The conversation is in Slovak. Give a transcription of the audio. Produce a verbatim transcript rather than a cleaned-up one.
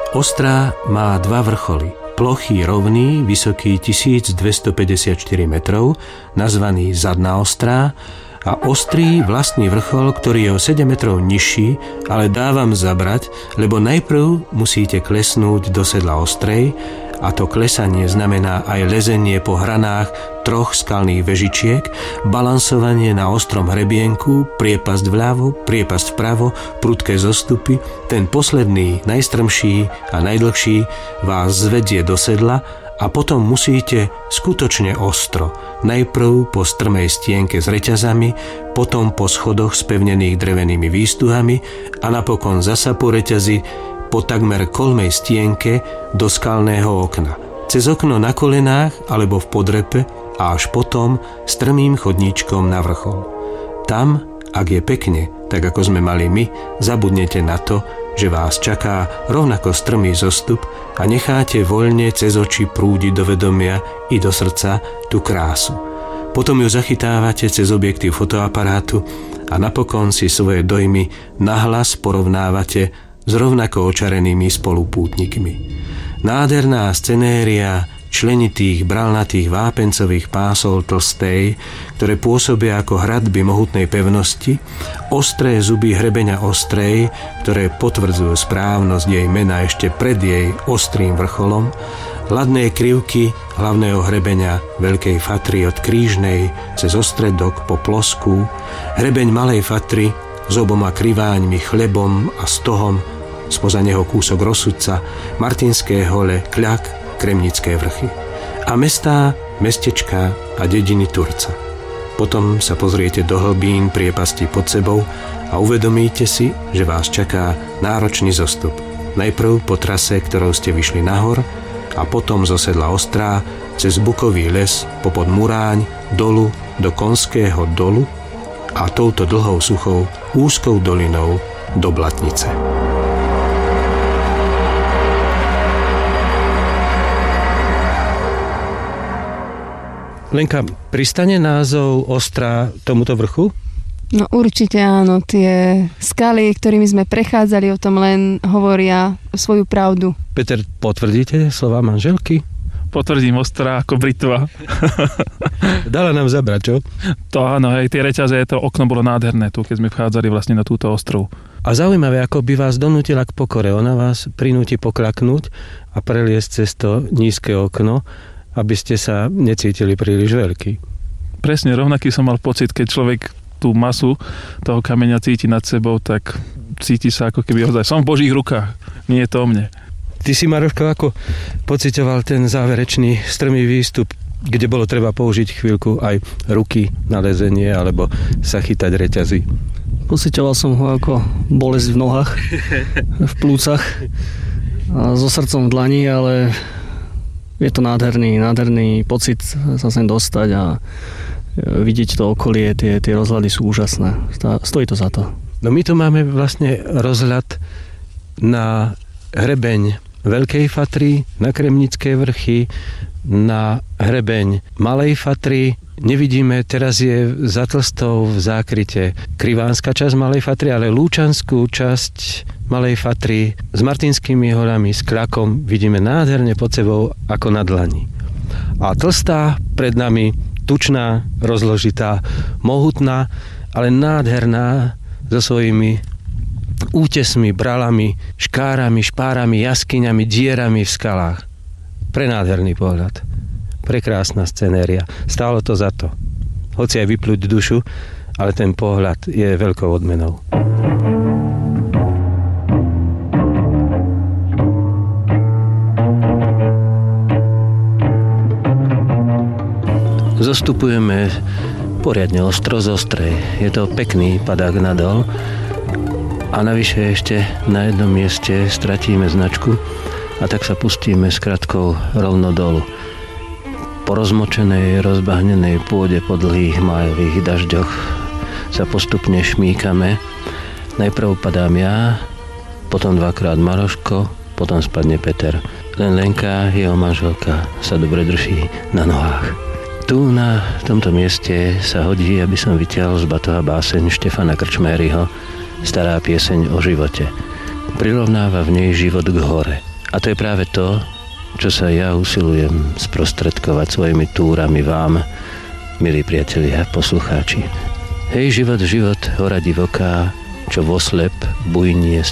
Ostrá má dva vrcholy. Plochý, rovný, vysoký tisícdvestopäťdesiatštyri metrov, nazvaný Zadná Ostrá, a ostrý vlastný vrchol, ktorý je o sedem metrov nižší, ale dávam zabrať, lebo najprv musíte klesnúť do sedla Ostrej, a to klesanie znamená aj lezenie po hranách troch skalných vežičiek, balansovanie na ostrom hrebienku, priepasť vľavo, priepasť vpravo, prudké zostupy. Ten posledný, najstrmší a najdlhší vás zvedie do sedla a potom musíte skutočne ostro. Najprv po strmej stienke s reťazami, potom po schodoch spevnených drevenými výstuhami a napokon zasa po reťazi po takmer kolmej stienke do skalného okna. Cez okno na kolenách alebo v podrepe a až potom strmým chodníčkom na vrchol. Tam, ak je pekne, tak ako sme mali my, zabudnete na to, že vás čaká rovnako strmý zostup a necháte voľne cez oči prúdiť do vedomia i do srdca tú krásu. Potom ju zachytávate cez objektív fotoaparátu a napokon si svoje dojmy nahlas porovnávate s rovnako očarenými spolupútnikmi. Nádherná scenéria členitých bralnatých vápencových pásov tlstej, ktoré pôsobia ako hradby mohutnej pevnosti, ostré zuby hrebeňa Ostrej, ktoré potvrdzujú správnosť jej mena ešte pred jej ostrým vrcholom, ladné krivky hlavného hrebeňa Veľkej Fatry od Krížnej cez Ostredok po Plosku, hrebeň Malej Fatry s oboma kriváňmi, chlebom a stohom, spoza neho kúsok Rozsudca, Martinské hole, Kľak, Kremnické vrchy a mestá, mestečká a dediny Turca. Potom sa pozriete do hlbín priepasti pod sebou a uvedomíte si, že vás čaká náročný zostup. Najprv po trase, ktorou ste vyšli nahor, a potom zo sedla Ostrá cez bukový les popod Muráň dolu do Konského dolu a touto dlhou suchou úzkou dolinou do Blatnice. Lenka, pristane názov Ostrá tomuto vrchu? No určite áno, tie skaly, ktorými sme prechádzali, o tom len hovoria svoju pravdu. Peter, potvrdíte slova manželky? Potvrdím, Ostrá ako britva. Dala nám zabrať, čo? To áno, hej, tie reťaze, to okno bolo nádherné tu, keď sme vchádzali vlastne na túto ostrov. A zaujímavé, ako by vás donútila k pokore. Ona vás prinúti poklaknúť a preliesť cez to nízke okno, aby ste sa necítili príliš veľký. Presne, rovnaký som mal pocit, keď človek tú masu toho kameňa cíti nad sebou, tak cíti sa ako keby ozaj som v Božích rukách, nie je to o mne. Ty si, Maroško, ako pociťoval ten záverečný strmý výstup, kde bolo treba použiť chvíľku aj ruky na lezenie alebo sa chytať reťazy? Pociťoval som ho ako bolesť v nohách, v plúcach a so srdcom v dlani, ale je to nádherný, nádherný pocit sa sem dostať a vidieť to okolie, tie, tie rozhľady sú úžasné. Stojí to za to. No my tu máme vlastne rozhľad na hrebeň Veľkej Fatry, na Kremnické vrchy, na hrebeň Malej Fatry. Nevidíme, teraz je za Tlstou v zákryte Krivánska časť Malej Fatry, ale Lúčanskú časť Malej Fatry s Martinskými horami, s Kľakom vidíme nádherne pod sebou ako na dlani. A Tlstá pred nami, tučná, rozložitá, mohutná, ale nádherná so svojimi útesmi, bralami, škárami, špárami, jaskyňami, dierami v skalách. Prenádherný pohľad. Prekrásna scenéria. Stálo to za to. Hoci aj vypľuť dušu, ale ten pohľad je veľkou odmenou. Zostupujeme poriadne ostro z Ostrej. Je to pekný padák nadol a navyše ešte na jednom mieste stratíme značku a tak sa pustíme s kratkou rovno dolu. Po rozmočenej, rozbahnenej pôde po dlhých májových dažďoch sa postupne šmíkame. Najprv padám ja, potom dvakrát Maroško, potom spadne Peter. Len Lenka, jeho manželka, sa dobre drží na nohách. Tu na tomto mieste sa hodí, aby som vytiahol z batoha báseň Štefana Krčméryho Stará pieseň o živote. Prirovnáva v nej život k hore. A to je práve to, čo sa ja usilujem sprostredkovať svojimi túrami vám, milí priatelia, poslucháči. Hej, život, život, hora divoká, čo voslep bujnie